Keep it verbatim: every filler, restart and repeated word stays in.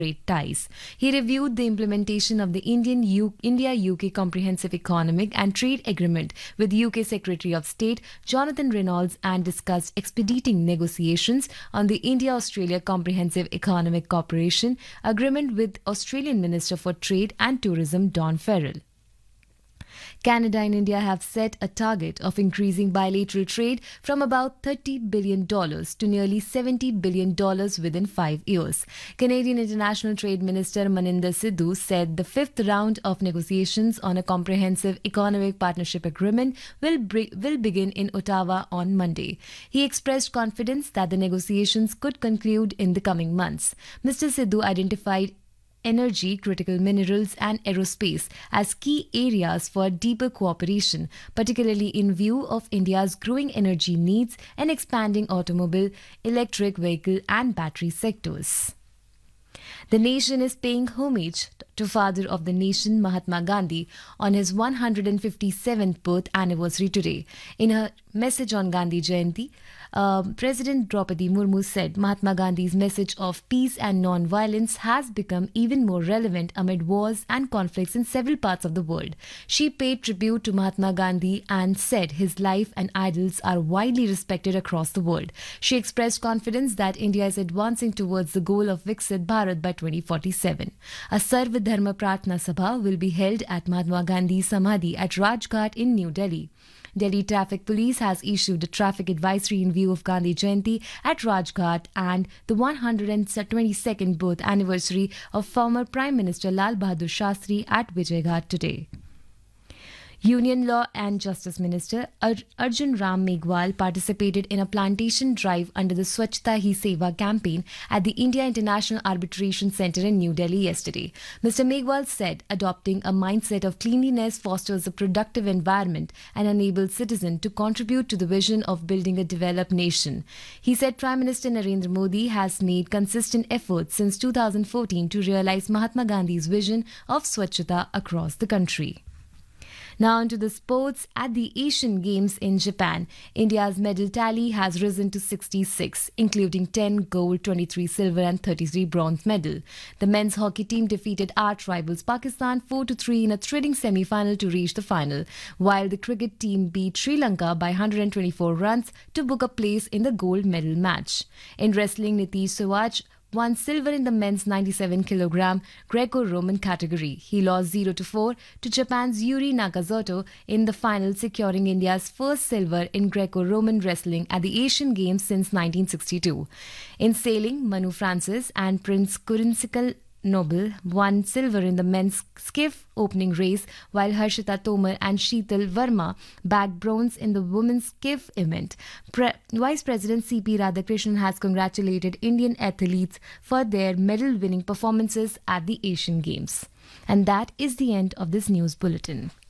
trade ties. He reviewed the implementation of the Indian U- India-U K Comprehensive Economic and Trade Agreement with U K Secretary of State Jonathan Reynolds and discussed expediting negotiations on the India-Australia Comprehensive Economic Cooperation Agreement with Australian Minister for Trade and Tourism Don Farrell. Canada and India have set a target of increasing bilateral trade from about thirty billion dollars to nearly seventy billion dollars within five years. Canadian International Trade Minister Maninder Sidhu said the fifth round of negotiations on a comprehensive economic partnership agreement will, bri- will begin in Ottawa on Monday. He expressed confidence that the negotiations could conclude in the coming months. Mister Sidhu identified energy, critical minerals, and aerospace as key areas for deeper cooperation, particularly in view of India's growing energy needs and expanding automobile, electric vehicle, and battery sectors. The nation is paying homage to Father of the Nation Mahatma Gandhi on his one hundred fifty-seventh birth anniversary today. In her message on Gandhi Jayanti, uh, President Draupadi Murmu said Mahatma Gandhi's message of peace and non-violence has become even more relevant amid wars and conflicts in several parts of the world. She paid tribute to Mahatma Gandhi and said his life and ideals are widely respected across the world. She expressed confidence that India is advancing towards the goal of Viksit Bharat by twenty forty-seven. A Sarva Dharma Pratna Sabha will be held at Mahatma Gandhi's Samadhi at Rajghat in New Delhi. Delhi Traffic Police has issued a traffic advisory in view of Gandhi Jayanti at Rajghat and the one hundred twenty-second birth anniversary of former Prime Minister Lal Bahadur Shastri at Vijayaghat today. Union Law and Justice Minister Ar- Arjun Ram Meghwal participated in a plantation drive under the Swachhta Hi Seva campaign at the India International Arbitration Centre in New Delhi yesterday. Mister Meghwal said adopting a mindset of cleanliness fosters a productive environment and enables citizens to contribute to the vision of building a developed nation. He said Prime Minister Narendra Modi has made consistent efforts since two thousand fourteen to realise Mahatma Gandhi's vision of Swachhta across the country. Now on to the sports. At the Asian Games in Japan, India's medal tally has risen to sixty-six, including ten gold, twenty-three silver and thirty-three bronze medals. The men's hockey team defeated arch rivals Pakistan four to three in a thrilling semi-final to reach the final, while the cricket team beat Sri Lanka by one hundred twenty-four runs to book a place in the gold medal match. In wrestling, Nitish Sewaj won silver in the men's ninety-seven kilogram Greco-Roman category. He lost zero to four to Japan's Yuri Nakazato in the final, securing India's first silver in Greco-Roman wrestling at the Asian Games since nineteen sixty-two. In sailing, Manu Francis and Prince Kurinsikal Noble won silver in the men's skiff opening race, while Harshita Tomar and Sheetal Verma bagged bronze in the women's skiff event. Pre- Vice President C P Radhakrishnan has congratulated Indian athletes for their medal-winning performances at the Asian Games. And that is the end of this news bulletin.